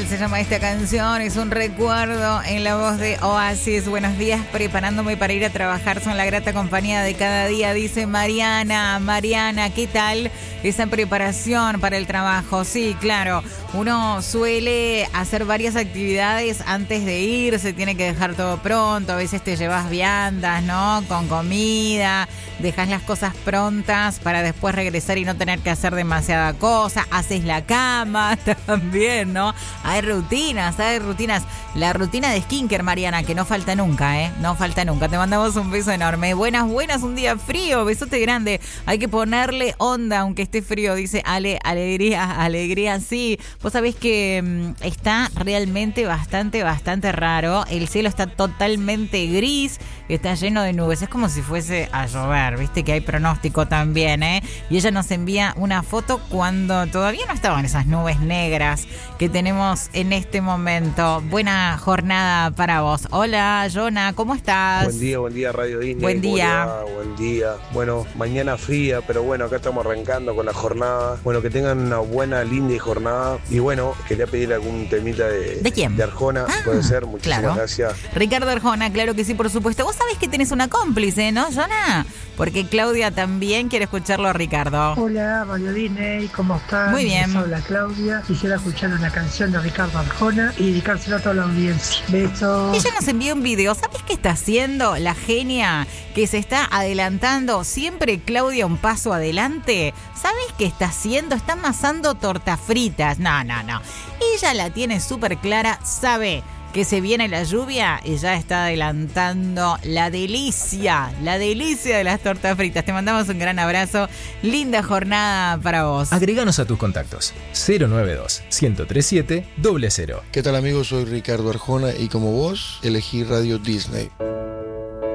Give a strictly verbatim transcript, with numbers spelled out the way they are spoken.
Igual se llama esta canción, es un recuerdo en la voz de Oasis. Buenos días, preparándome para ir a trabajar, son la grata compañía de cada día, dice Mariana. Mariana, ¿qué tal esa preparación para el trabajo? Sí, claro, uno suele hacer varias actividades antes de ir, se tiene que dejar todo pronto, a veces te llevas viandas, ¿no? Con comida, dejas las cosas prontas para después regresar y no tener que hacer demasiada cosa, haces la cama también, ¿no? Hay rutinas, hay rutinas. La rutina de skincare, Mariana, que no falta nunca, ¿eh? No falta nunca. Te mandamos un beso enorme. Buenas, buenas, un día frío, besote grande. Hay que ponerle onda, aunque esté frío, dice Ale, alegría, alegría, sí. Vos sabés que mmm, está realmente bastante, bastante raro. El cielo está totalmente gris, está lleno de nubes. Es como si fuese a llover, viste que hay pronóstico también, ¿eh? Y ella nos envía una foto cuando todavía no estaban esas nubes negras que tenemos en este momento. Buena jornada para vos. Hola, Jonah, ¿cómo estás? Buen día, buen día, Radio Disney. Buen día. Buen día. Bueno, mañana fría, pero bueno, acá estamos arrancando con la jornada. Bueno, que tengan una buena, linda jornada. Y bueno, quería pedir algún temita de... ¿De quién? De Arjona, ah, puede ser. Muchísimas claro. gracias. Ricardo Arjona, claro que sí, por supuesto. Vos sabés que tenés una cómplice, ¿no, Jonah? Porque Claudia también quiere escucharlo a Ricardo. Hola, Radio Disney, ¿cómo están? Muy bien. Hola, Claudia. Quisiera escuchar una canción de Ricardo Arjona y dedicárselo a toda la audiencia. Besos. Ella nos envió un video. ¿Sabés qué está haciendo la genia que se está adelantando? Siempre Claudia un paso adelante. ¿Sabés qué está haciendo? Está amasando tortas fritas. No, no, no. Ella la tiene súper clara, sabe que se viene la lluvia y ya está adelantando la delicia, la delicia de las tortas fritas. Te mandamos un gran abrazo, linda jornada para vos. Agréganos a tus contactos, cero nueve dos, uno tres siete, cero cero. ¿Qué tal amigos? Soy Ricardo Arjona y como vos elegí Radio Disney.